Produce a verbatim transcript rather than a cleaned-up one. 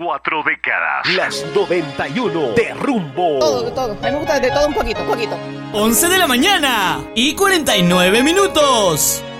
Cuatro décadas. Las noventa y uno de Rumbo. Todo, de todo. A mí me gusta de todo un poquito, un poquito. once de la mañana y cuarenta y nueve minutos.